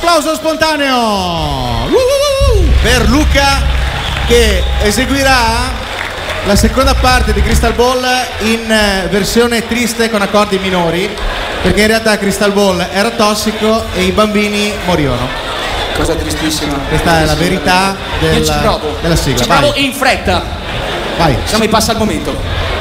applauso spontaneo per Luca, che eseguirà la seconda parte di Crystal Ball in versione triste con accordi minori, perché in realtà Crystal Ball era tossico e i bambini morirono. Cosa tristissima. Questa è la verità della sigla. Ci provo in fretta. Vai. Se no mi passa il momento.